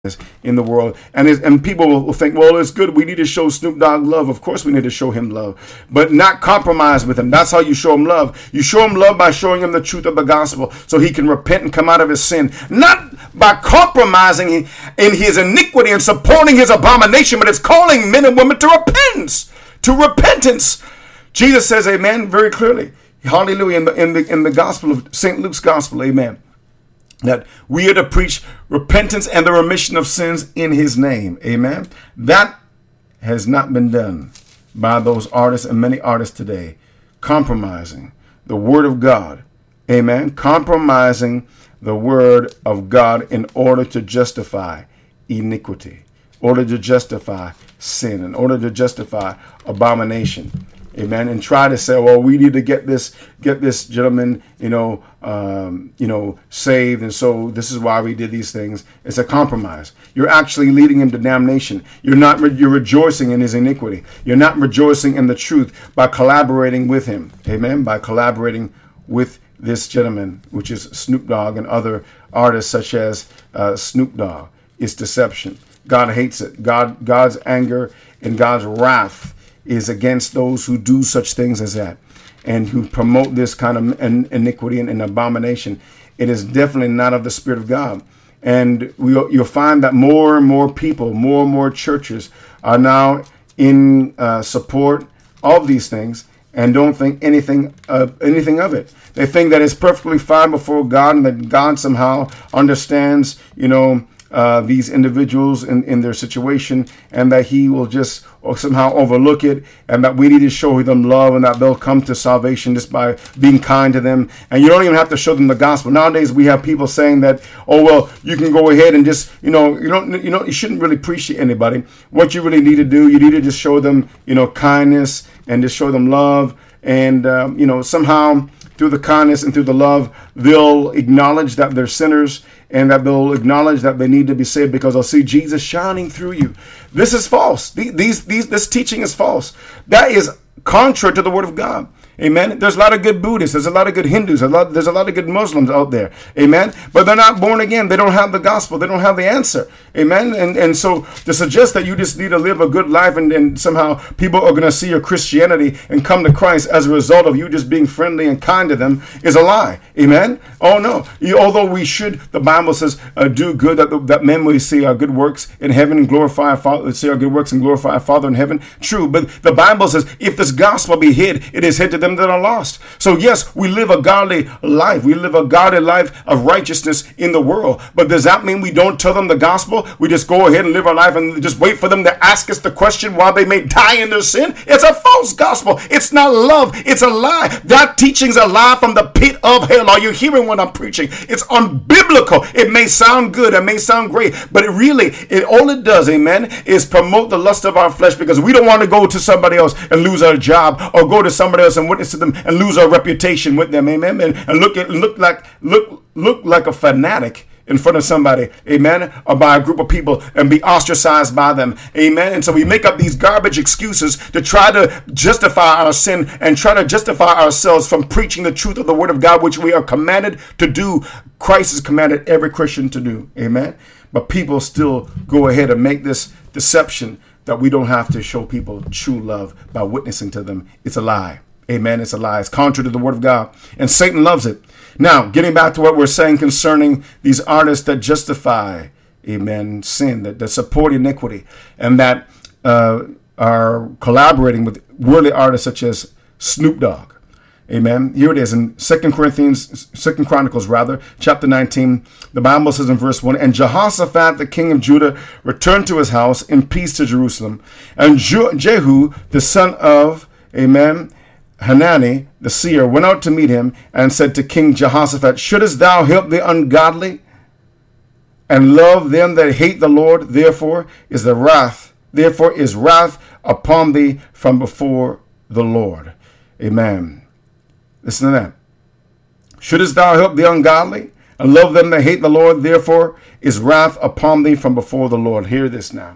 in the world. And people will think, well, it's good. We need to show Snoop Dogg love. Of course we need to show him love, but not compromise with him. That's how you show him love. You show him love by showing him the truth of the gospel so he can repent and come out of his sin, not by compromising in his iniquity and supporting his abomination, but it's calling men and women to repentance. Jesus says, amen, very clearly. Hallelujah. In the gospel of St. Luke's gospel, amen, that we are to preach repentance and the remission of sins in his name. Amen. That has not been done by those artists and many artists today, compromising the word of God. Amen. Compromising the word of God in order to justify iniquity, in order to justify sin, in order to justify abomination. Amen. And try to say, well, we need to get this gentleman, saved. And so this is why we did these things. It's a compromise. You're actually leading him to damnation. You're rejoicing in his iniquity. You're not rejoicing in the truth by collaborating with him. Amen. By collaborating with this gentleman, which is Snoop Dogg and other artists such as Snoop Dogg. It's deception. God hates it. God's anger and God's wrath is against those who do such things as that and who promote this kind of iniquity and abomination. It is definitely not of the Spirit of God. And you'll find that more and more people, more and more churches are now in support of these things and don't think anything of it. They think that it's perfectly fine before God and that God somehow understands, these individuals in their situation, and that he will just somehow overlook it, and that we need to show them love and that they'll come to salvation just by being kind to them. And you don't even have to show them the gospel. Nowadays we have people saying that, oh, well, you can go ahead and just, you shouldn't really preach to anybody. What you really need to do, you need to just show them, kindness and just show them love. And, somehow through the kindness and through the love, they'll acknowledge that they're sinners and that they'll acknowledge that they need to be saved because they'll see Jesus shining through you. This is false. This teaching is false. That is contrary to the word of God. Amen. There's a lot of good Buddhists. There's a lot of good Hindus. There's a lot of good Muslims out there. Amen. But they're not born again. They don't have the gospel. They don't have the answer. Amen. And so to suggest that you just need to live a good life and somehow people are going to see your Christianity and come to Christ as a result of you just being friendly and kind to them is a lie. Amen. Oh, no. Although we should, the Bible says, do good that men will see our good works in heaven and glorify our Father, see our good works and glorify our Father in heaven. True. But the Bible says if this gospel be hid, it is hid to them that are lost. So yes, we live a godly life. We live a godly life of righteousness in the world. But does that mean we don't tell them the gospel? We just go ahead and live our life and just wait for them to ask us the question while they may die in their sin? It's a false gospel. It's not love. It's a lie. That teaching's a lie from the pit of hell. Are you hearing what I'm preaching? It's unbiblical. It may sound good. It may sound great. But all it does, amen, is promote the lust of our flesh because we don't want to go to somebody else and lose our job or go to somebody else and witness to them and lose our reputation with them, amen, and look like a fanatic in front of somebody, amen, or by a group of people and be ostracized by them, amen. And so we make up these garbage excuses to try to justify our sin and try to justify ourselves from preaching the truth of the word of God, which we are commanded to do. Christ has commanded every Christian to do, amen. But people still go ahead and make this deception that we don't have to show people true love by witnessing to them. It's a lie. Amen. It's a lie. It's contrary to the word of God. And Satan loves it. Now, getting back to what we're saying concerning these artists that justify, amen, sin, that support iniquity, and that are collaborating with worldly artists such as Snoop Dogg. Amen. Here it is in 2 Chronicles, chapter 19. The Bible says in verse 1, and Jehoshaphat, the king of Judah, returned to his house in peace to Jerusalem. And Jehu, the son of, amen, Hanani, the seer, went out to meet him and said to King Jehoshaphat, shouldest thou help the ungodly and love them that hate the Lord? Therefore is wrath upon thee from before the Lord. Amen. Listen to that. Shouldest thou help the ungodly and love them that hate the Lord? Therefore is wrath upon thee from before the Lord. Hear this now.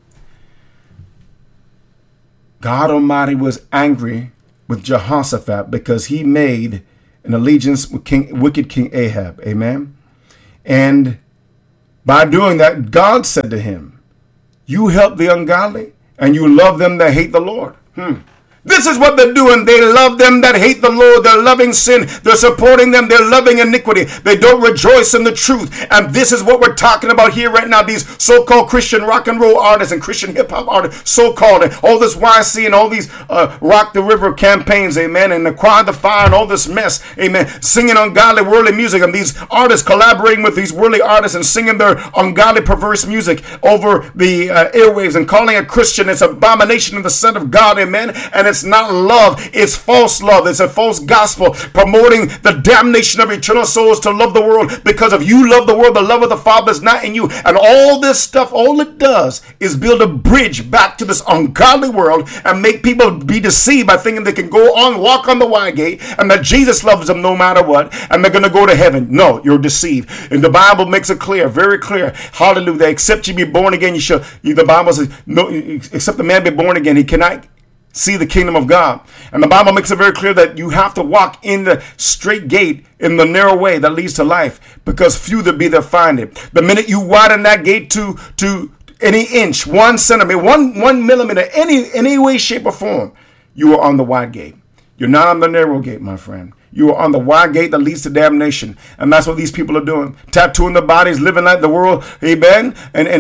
God Almighty was angry with Jehoshaphat because he made an allegiance with wicked King Ahab. Amen. And By doing that, God said to him, you help the ungodly and you love them that hate the Lord. This is what they're doing. They love them that hate the Lord. They're loving sin. They're supporting them. They're loving iniquity. They don't rejoice in the truth. And this is what we're talking about here right now. These so-called Christian rock and roll artists and Christian hip-hop artists, so-called, and all this YC and all these Rock the River campaigns, amen, and the Choir the Fire and all this mess, amen, singing ungodly, worldly music, and these artists collaborating with these worldly artists and singing their ungodly, perverse music over the airwaves and calling a Christian. It's abomination in the sight of God, amen, and it's not love, it's false love. It's a false gospel promoting the damnation of eternal souls to love the world. Because if you love the world, the love of the Father is not in you. And all this stuff, all it does is build a bridge back to this ungodly world and make people be deceived by thinking they can go on, walk on the wide gate, and that Jesus loves them no matter what, and they're going to go to heaven. No, you're deceived. And the Bible makes it clear, very clear. Hallelujah. Except you be born again, the Bible says, no, except the man be born again, he cannot see the kingdom of God. And the Bible makes it very clear that you have to walk in the straight gate, in the narrow way that leads to life, because few there be that find it. The minute you widen that gate to any inch, 1 centimeter, one millimeter, any way, shape, or form, you are on the wide gate. You're not on the narrow gate, my friend. You are on the wide gate that leads to damnation. And that's what these people are doing. Tattooing their bodies, living like the world, amen,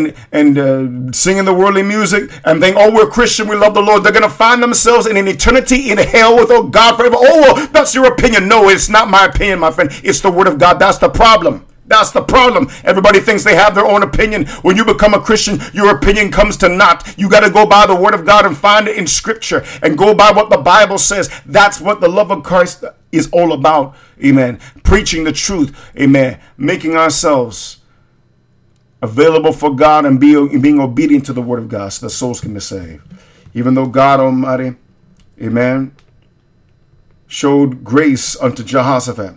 and singing the worldly music and think, oh, we're Christian, we love the Lord. They're going to find themselves in an eternity in hell with God forever. Oh, well, that's your opinion. No, it's not my opinion, my friend. It's the word of God. That's the problem. That's the problem. Everybody thinks they have their own opinion. When you become a Christian, your opinion comes to naught. You got to go by the word of God and find it in Scripture and go by what the Bible says. That's what the love of Christ is all about. Amen. Preaching the truth. Amen. Making ourselves available for God and being obedient to the word of God so the souls can be saved. Even though God Almighty, amen, showed grace unto Jehoshaphat.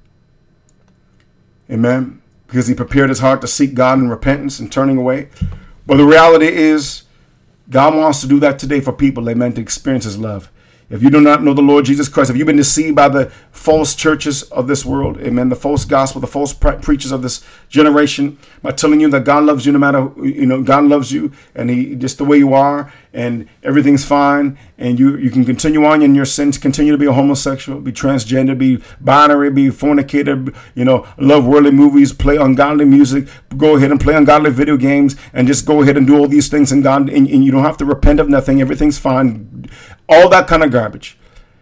Amen. Because he prepared his heart to seek God in repentance and turning away. But the reality is, God wants to do that today for people, amen, to experience his love. If you do not know the Lord Jesus Christ, if you've been deceived by the false churches of this world, amen, the false gospel, the false preachers of this generation, by telling you that God loves you no matter, God loves you and he just the way you are and everything's fine and you can continue on in your sins, continue to be a homosexual, be transgender, be binary, be fornicator, love worldly movies, play ungodly music, go ahead and play ungodly video games and just go ahead and do all these things and God, and you don't have to repent of nothing, everything's fine. All that kind of garbage.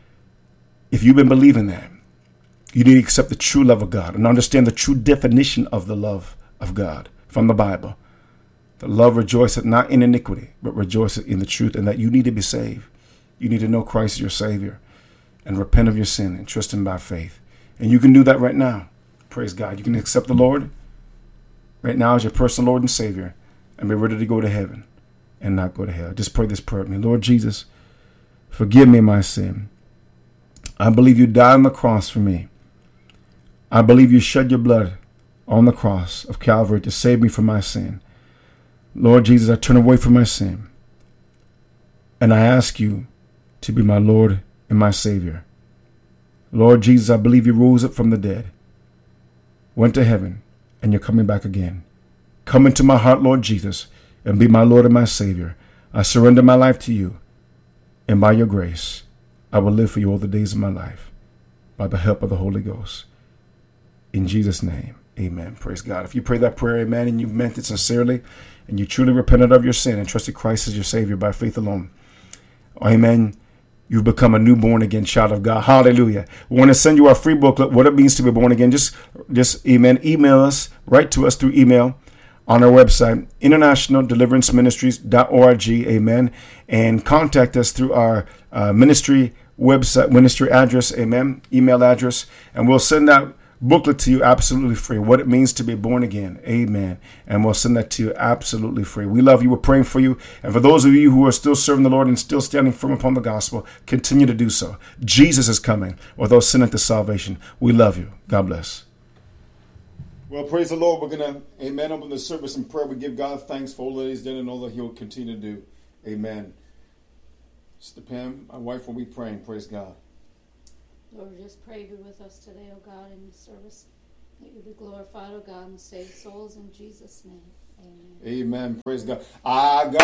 If you've been believing that, you need to accept the true love of God and understand the true definition of the love of God from the Bible. The love rejoiceth not in iniquity, but rejoiceth in the truth, and that you need to be saved. You need to know Christ as your Savior and repent of your sin and trust him by faith. And you can do that right now. Praise God. You can accept the Lord right now as your personal Lord and Savior and be ready to go to heaven and not go to hell. Just pray this prayer with me. Lord Jesus, forgive me my sin. I believe you died on the cross for me. I believe you shed your blood on the cross of Calvary to save me from my sin. Lord Jesus, I turn away from my sin. And I ask you to be my Lord and my Savior. Lord Jesus, I believe you rose up from the dead, went to heaven, and you're coming back again. Come into my heart, Lord Jesus, and be my Lord and my Savior. I surrender my life to you. And by your grace, I will live for you all the days of my life by the help of the Holy Ghost. In Jesus' name, amen. Praise God. If you pray that prayer, amen, and you've meant it sincerely, and you truly repented of your sin and trusted Christ as your Savior by faith alone, amen, you've become a new born-again child of God. Hallelujah. We want to send you our free booklet, What It Means to Be Born Again. Just amen, email us, write to us through email on our website, internationaldeliveranceministries.org, amen, and contact us through our ministry website, ministry address, amen, email address, and we'll send that booklet to you absolutely free, What It Means to Be Born Again, amen, and we'll send that to you absolutely free. We love you, we're praying for you, and for those of you who are still serving the Lord and still standing firm upon the gospel, continue to do so. Jesus is coming, or those sin unto salvation. We love you. God bless. Well, praise the Lord. We're going to, amen, open the service in prayer. We give God thanks for all that he's done and all that he'll continue to do. Amen. Sister Pam, my wife, will be praying. Praise God. Lord, just pray be with us today, oh God, in the service. That you be glorified, O God, and save souls in Jesus' name. Amen. Amen. Praise God. God